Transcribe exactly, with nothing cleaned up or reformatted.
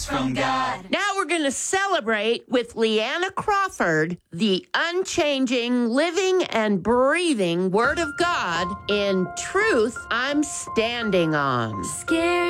from God. Now we're going to celebrate with Leanna Crawford, the unchanging, living, and breathing Word of God in Truth I'm Standing On. Scared.